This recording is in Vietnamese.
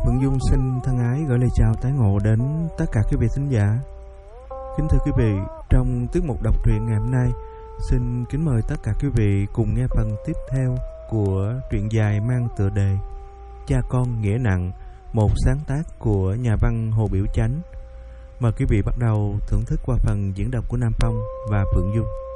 Phượng Dung xin thân ái gửi lời chào tái ngộ đến tất cả quý vị thính giả. Kính thưa quý vị, trong tiết mục đọc truyện ngày hôm nay, xin kính mời tất cả quý vị cùng nghe phần tiếp theo của truyện dài mang tựa đề Cha Con Nghĩa Nặng, một sáng tác của nhà văn Hồ Biểu Chánh. Mời quý vị bắt đầu thưởng thức qua phần diễn đọc của Nam Phong và Phượng Dung.